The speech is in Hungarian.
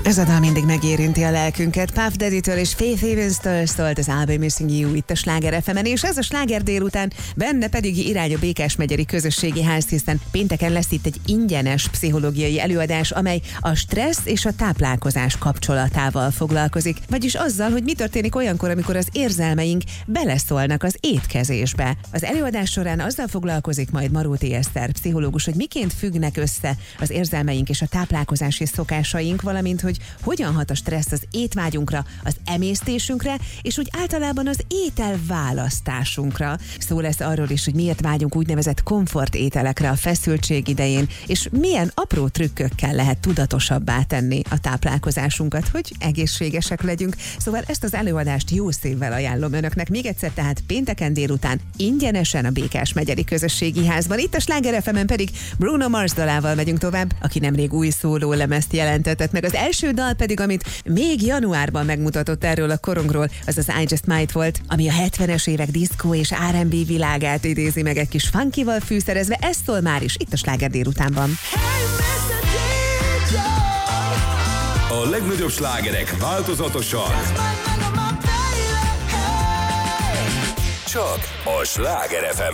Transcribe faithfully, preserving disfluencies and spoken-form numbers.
Ez a dal mindig megérinti a lelkünket. Puff Daddy-től és Faith Evans-től szólt az I'll Be Missing You itt a Sláger ef emen, és ez a Sláger délután, benne pedig irány a Békásmegyeri Közösségi Ház, hiszen pénteken lesz itt egy ingyenes pszichológiai előadás, amely a stressz és a táplálkozás kapcsolatával foglalkozik, vagyis azzal, hogy mi történik olyankor, amikor az érzelmeink beleszólnak az étkezésbe. Az előadás során azzal foglalkozik majd Maróti Eszter, pszichológus, hogy miként függnek össze az érzelmeink és a táplálkozási szokásaink, valamint hogy hogyan hat a stressz az étvágyunkra, az emésztésünkre, és úgy általában az étel választásunkra. Szó lesz arról is, hogy miért vágyunk úgynevezett komfortételekre a feszültség idején, és milyen apró trükkökkel lehet tudatosabbá tenni a táplálkozásunkat, hogy egészségesek legyünk. Szóval ezt az előadást jó szívvel ajánlom önöknek. Még egyszer, tehát pénteken délután ingyenesen a Békásmegyeri Közösségi Házban. Itt a Sláger ef emen pedig Bruno Mars dalával megyünk tovább, aki nemrég új szólólemezt jelentetett meg. Az első dal pedig, amit még januárban megmutatott erről a korongról, az az I Just Might volt, ami a hetvenes évek diszkó és er and bé világát idézi meg egy kis funkival fűszerezve. Ez szól már is itt a Sláger délutánban. A legnagyobb slágerek változatosan. Csak a Sláger ef emen.